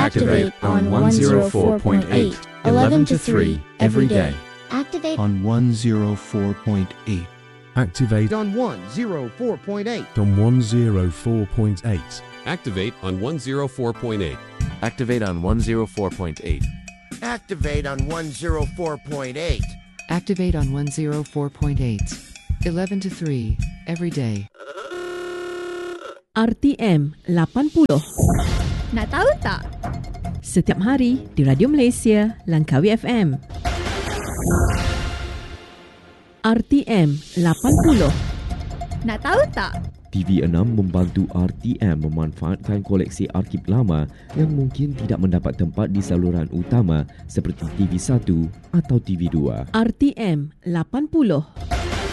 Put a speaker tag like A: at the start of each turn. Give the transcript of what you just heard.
A: Activate on 104.8, 11 to 3 every day.
B: Activate
C: on 104.8.
D: Activate
E: on 104.8.
D: on 104.8.
F: Activate on 104.8.
G: Activate on 104.8.
H: Activate on 104.8.
I: Activate on 104.8. 11 to 3 every day.
J: RTM 80.
B: Nak tahu tak?
J: Setiap hari di Radio Malaysia, Langkawi FM. RTM 80.
B: Nak tahu tak?
K: TV6 membantu RTM memanfaatkan koleksi arsip lama yang mungkin tidak mendapat tempat di saluran utama seperti TV1 atau TV2.
J: RTM 80.